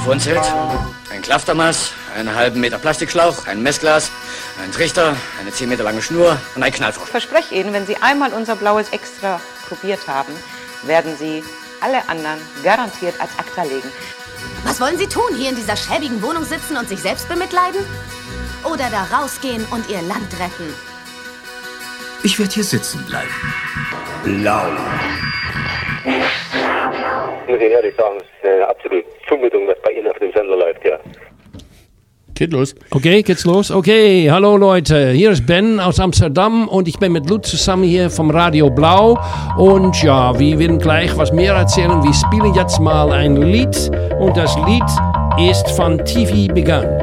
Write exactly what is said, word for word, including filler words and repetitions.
Telefonzelt, ein Klaftermaß, einen halben Meter Plastikschlauch, ein Messglas, ein Trichter, eine zehn Meter lange Schnur und ein Knallfrosch. Ich verspreche Ihnen, wenn Sie einmal unser blaues Extra probiert haben, werden Sie alle anderen garantiert als Akta legen. Was wollen Sie tun? Hier in dieser schäbigen Wohnung sitzen und sich selbst bemitleiden? Oder da rausgehen und Ihr Land retten? Ich werde hier sitzen bleiben. Blau. Muss ich ehrlich sagen, es ist eine absolute Zumutung, was bei Ihnen auf dem Sender läuft, ja. Geht los. Okay, geht's los? Okay, hallo Leute, hier ist Ben aus Amsterdam und ich bin mit Lutz zusammen hier vom Radio Blau und ja, wir werden gleich was mehr erzählen. Wir spielen jetzt mal ein Lied und das Lied ist von T V Begun.